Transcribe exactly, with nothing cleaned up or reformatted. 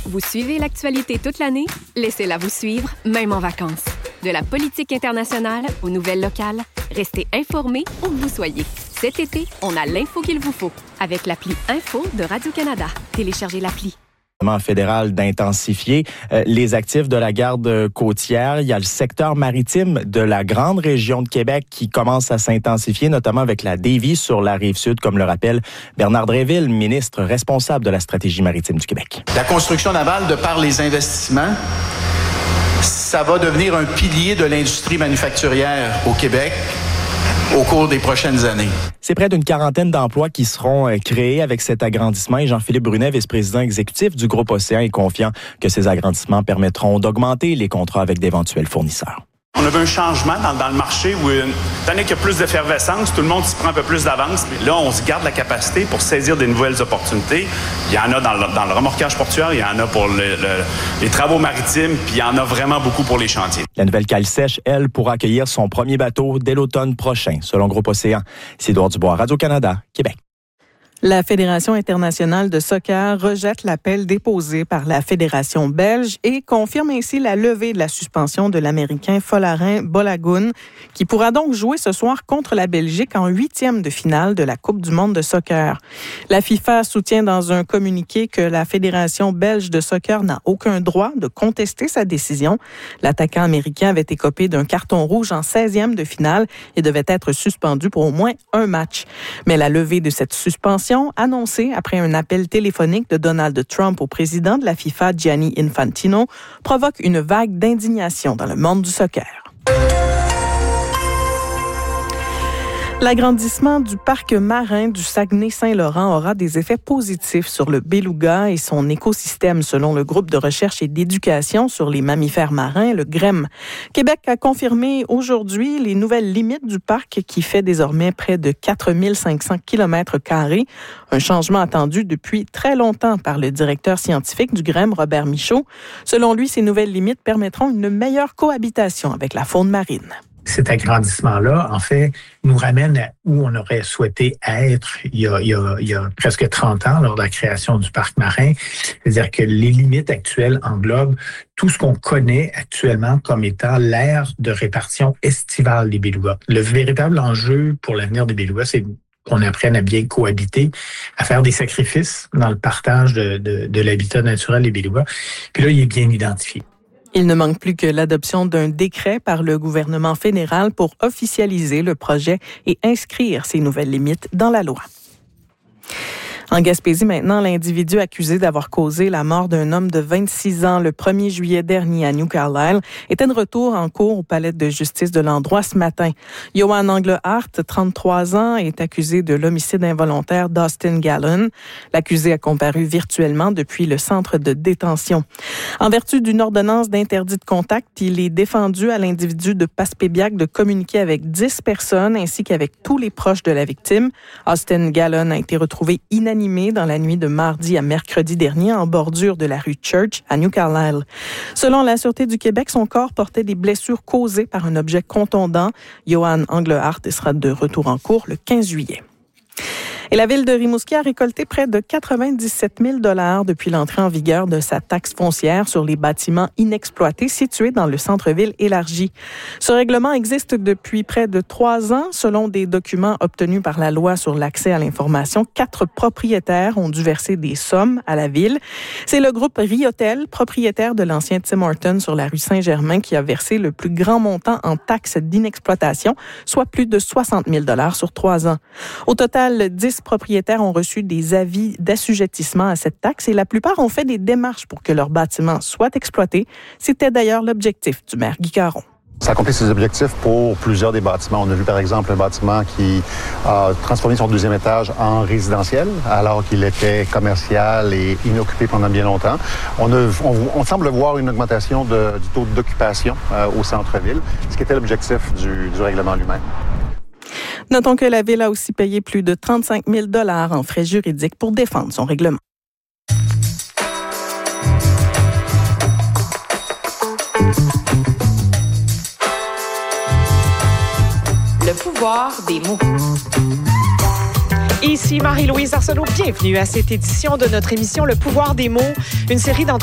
Vous suivez l'actualité toute l'année? Laissez-la vous suivre, même en vacances. De la politique internationale aux nouvelles locales, restez informés où que vous soyez. Cet été, on a l'info qu'il vous faut avec l'appli Info de Radio-Canada. Téléchargez l'appli. Fédéral d'intensifier euh, les actifs de la garde côtière. Il y a le secteur maritime de la grande région de Québec qui commence à s'intensifier, notamment avec la Davie sur la Rive-Sud, comme le rappelle Bernard Dréville, ministre responsable de la stratégie maritime du Québec. La construction navale, de par les investissements, ça va devenir un pilier de l'industrie manufacturière au Québec au cours des prochaines années. C'est près d'une quarantaine d'emplois qui seront créés avec cet agrandissement et Jean-Philippe Brunet, vice-président exécutif du groupe Océan, est confiant que ces agrandissements permettront d'augmenter les contrats avec d'éventuels fournisseurs. On a vu un changement dans, dans le marché où, étant donné qu'il y a plus d'effervescence, tout le monde s'y prend un peu plus d'avance. Mais là, on se garde la capacité pour saisir des nouvelles opportunités. Il y en a dans le, dans le remorquage portuaire, il y en a pour le, le, les travaux maritimes, puis il y en a vraiment beaucoup pour les chantiers. La nouvelle cale sèche, elle, pourra accueillir son premier bateau dès l'automne prochain, selon Groupe Océan. C'est Édouard Dubois, Radio-Canada, Québec. La Fédération internationale de soccer rejette l'appel déposé par la Fédération belge et confirme ainsi la levée de la suspension de l'Américain Folarin Balogun, qui pourra donc jouer ce soir contre la Belgique en huitième de finale de la Coupe du monde de soccer. La FIFA soutient dans un communiqué que la Fédération belge de soccer n'a aucun droit de contester sa décision. L'attaquant américain avait écopé d'un carton rouge en seizième de finale et devait être suspendu pour au moins un match. Mais la levée de cette suspension, annoncée après un appel téléphonique de Donald Trump au président de la FIFA, Gianni Infantino, provoque une vague d'indignation dans le monde du soccer. L'agrandissement du parc marin du Saguenay-Saint-Laurent aura des effets positifs sur le beluga et son écosystème, selon le groupe de recherche et d'éducation sur les mammifères marins, le G R E M. Québec a confirmé aujourd'hui les nouvelles limites du parc qui fait désormais près de quatre mille cinq cents kilomètres carrés, un changement attendu depuis très longtemps par le directeur scientifique du G R E M, Robert Michaud. Selon lui, ces nouvelles limites permettront une meilleure cohabitation avec la faune marine. Cet agrandissement-là, en fait, nous ramène à où on aurait souhaité être il y a, il y a, il y a presque trente ans lors de la création du parc marin. C'est-à-dire que les limites actuelles englobent tout ce qu'on connaît actuellement comme étant l'aire de répartition estivale des belugas. Le véritable enjeu pour l'avenir des belugas, c'est qu'on apprenne à bien cohabiter, à faire des sacrifices dans le partage de, de, de l'habitat naturel des belugas. Puis là, il est bien identifié. Il ne manque plus que l'adoption d'un décret par le gouvernement fédéral pour officialiser le projet et inscrire ces nouvelles limites dans la loi. En Gaspésie, maintenant, l'individu accusé d'avoir causé la mort d'un homme de vingt-six ans le premier juillet dernier à New Carlisle était de retour en cours au palais de justice de l'endroit ce matin. Johan Englehart, trente-trois ans, est accusé de l'homicide involontaire d'Austin Gallon. L'accusé a comparu virtuellement depuis le centre de détention. En vertu d'une ordonnance d'interdit de contact, il est défendu à l'individu de Passepébiac de communiquer avec dix personnes ainsi qu'avec tous les proches de la victime. Austin Gallon a été retrouvé inanimé dans la nuit de mardi à mercredi dernier en bordure de la rue Church à New Carlisle. Selon la Sûreté du Québec, son corps portait des blessures causées par un objet contondant. Johan Englehart sera de retour en cours le quinze juillet. Et la ville de Rimouski a récolté près de quatre-vingt-dix-sept mille dollars depuis l'entrée en vigueur de sa taxe foncière sur les bâtiments inexploités situés dans le centre-ville élargi. Ce règlement existe depuis près de trois ans. Selon des documents obtenus par la loi sur l'accès à l'information, quatre propriétaires ont dû verser des sommes à la ville. C'est le groupe Riotel, propriétaire de l'ancien Tim Hortons sur la rue Saint-Germain, qui a versé le plus grand montant en taxes d'inexploitation, soit plus de soixante mille dollars sur trois ans. Au total, dix propriétaires ont reçu des avis d'assujettissement à cette taxe et la plupart ont fait des démarches pour que leur bâtiment soit exploité. C'était d'ailleurs l'objectif du maire Guy Caron. Ça accomplit ses objectifs pour plusieurs des bâtiments. On a vu par exemple un bâtiment qui a transformé son deuxième étage en résidentiel alors qu'il était commercial et inoccupé pendant bien longtemps. On, a, on, on semble voir une augmentation de, du taux d'occupation euh, au centre-ville, ce qui était l'objectif du, du règlement lui-même. Notons que la Ville a aussi payé plus de trente-cinq mille dollars en frais juridiques pour défendre son règlement. Le pouvoir des mots. Ici Marie-Louise Arsenault, bienvenue à cette édition de notre émission Le pouvoir des mots, une série d'entrevues